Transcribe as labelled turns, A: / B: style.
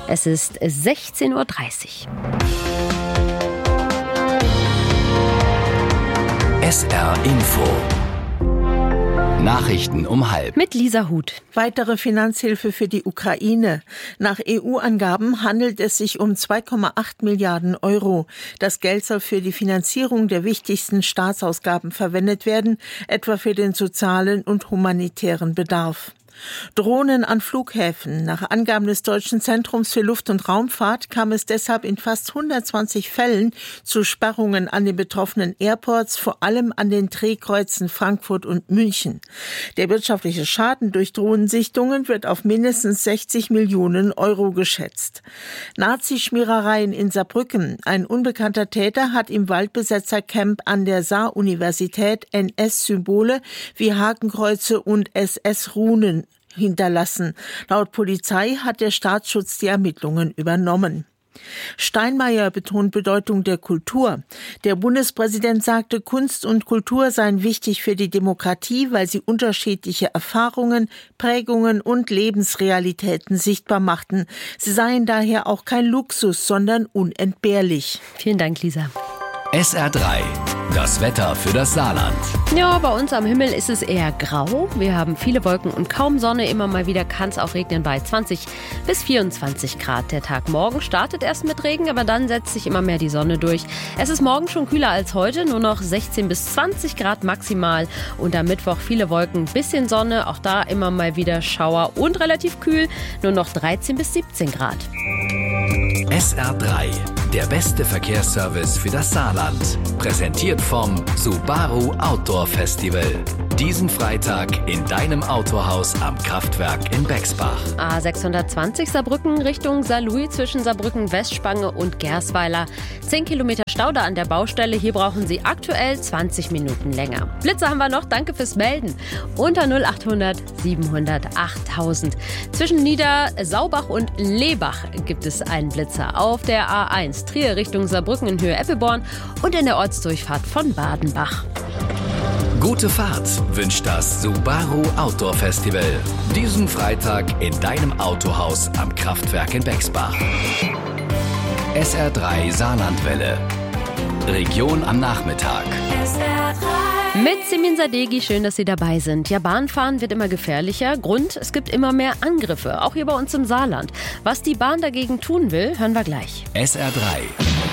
A: Es ist 16:30 Uhr.
B: SR Info. Nachrichten um 12:30.
A: Mit Lisa Huth.
C: Weitere Finanzhilfe für die Ukraine. Nach EU-Angaben handelt es sich um 2,8 Milliarden Euro. Das Geld soll für die Finanzierung der wichtigsten Staatsausgaben verwendet werden, etwa für den sozialen und humanitären Bedarf. Drohnen an Flughäfen. Nach Angaben des Deutschen Zentrums für Luft- und Raumfahrt kam es deshalb in fast 120 Fällen zu Sperrungen an den betroffenen Airports, vor allem an den Drehkreuzen Frankfurt und München. Der wirtschaftliche Schaden durch Drohnensichtungen wird auf mindestens 60 Millionen Euro geschätzt. Nazischmierereien in Saarbrücken. Ein unbekannter Täter hat im Waldbesetzercamp an der Saar-Universität NS-Symbole wie Hakenkreuze und SS-Runen hinterlassen. Laut Polizei hat der Staatsschutz die Ermittlungen übernommen. Steinmeier betont Bedeutung der Kultur. Der Bundespräsident sagte, Kunst und Kultur seien wichtig für die Demokratie, weil sie unterschiedliche Erfahrungen, Prägungen und Lebensrealitäten sichtbar machten. Sie seien daher auch kein Luxus, sondern unentbehrlich.
A: Vielen Dank, Lisa.
B: SR3. Das Wetter für das Saarland.
A: Ja, bei uns am Himmel ist es eher grau. Wir haben viele Wolken und kaum Sonne. Immer mal wieder kann es auch regnen bei 20 bis 24 Grad. Der Tag morgen startet erst mit Regen, aber dann setzt sich immer mehr die Sonne durch. Es ist morgen schon kühler als heute, nur noch 16 bis 20 Grad maximal. Und am Mittwoch viele Wolken, bisschen Sonne, auch da immer mal wieder Schauer und relativ kühl, nur noch 13 bis 17 Grad.
B: SR3. Der beste Verkehrsservice für das Saarland. Präsentiert vom Subaru Outdoor Festival. Diesen Freitag in deinem Autohaus am Kraftwerk in Bexbach.
A: A620 Saarbrücken Richtung Saarlouis zwischen Saarbrücken Westspange und Gersweiler. 10 Kilometer Stau da an der Baustelle. Hier brauchen Sie aktuell 20 Minuten länger. Blitze haben wir noch. Danke fürs Melden. Unter 0800 700 8000. Zwischen Niedersaubach und Lebach gibt es einen Blitzer. Auf der A1 Trier Richtung Saarbrücken in Höhe Eppelborn und in der Ortsdurchfahrt von Badenbach.
B: Gute Fahrt wünscht das Subaru Outdoor Festival. Diesen Freitag in deinem Autohaus am Kraftwerk in Bexbach. SR3 Saarlandwelle. Region am Nachmittag.
A: Mit Simin Sadeghi, schön, dass Sie dabei sind. Ja, Bahnfahren wird immer gefährlicher. Grund, es gibt immer mehr Angriffe, auch hier bei uns im Saarland. Was die Bahn dagegen tun will, hören wir gleich.
B: SR3.